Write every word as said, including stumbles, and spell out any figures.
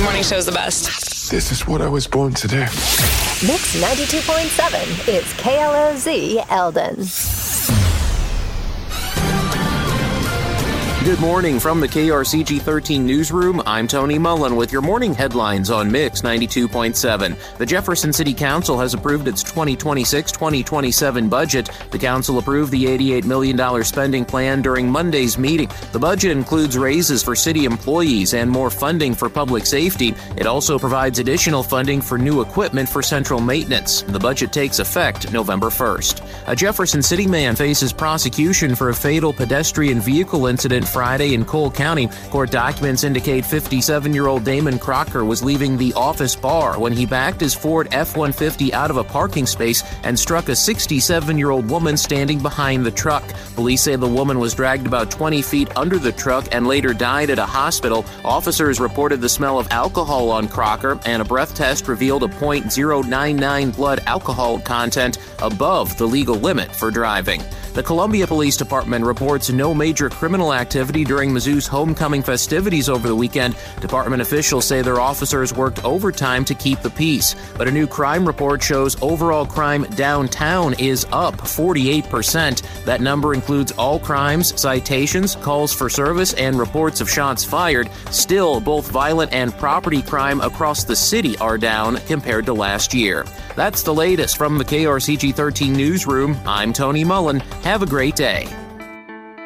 morning show is the best. This is what I was born to do. Mix ninety-two point seven. It's K L O Z Eldon. Good morning from the K R C G thirteen newsroom. I'm Tony Mullen with your morning headlines on Mix ninety-two point seven. The Jefferson City Council has approved its twenty twenty-six twenty twenty-seven budget. The council approved the eighty-eight million dollars spending plan during Monday's meeting. The budget includes raises for city employees and more funding for public safety. It also provides additional funding for new equipment for central maintenance. The budget takes effect November first. A Jefferson City man faces prosecution for a fatal pedestrian vehicle incident Friday in Cole County. Court documents indicate fifty-seven-year-old Damon Crocker was leaving the office bar when he backed his Ford F one fifty out of a parking space and struck a sixty-seven-year-old woman standing behind the truck. Police say the woman was dragged about twenty feet under the truck and later died at a hospital. Officers reported the smell of alcohol on Crocker, and a breath test revealed a point zero nine nine blood alcohol content above the legal limit for driving. The Columbia Police Department reports no major criminal activity during Mizzou's homecoming festivities over the weekend. Department officials say their officers worked overtime to keep the peace. But a new crime report shows overall crime downtown is up forty-eight percent. That number includes all crimes, citations, calls for service, and reports of shots fired. Still, both violent and property crime across the city are down compared to last year. That's the latest from the K R C G thirteen newsroom. I'm Tony Mullen. Have a great day.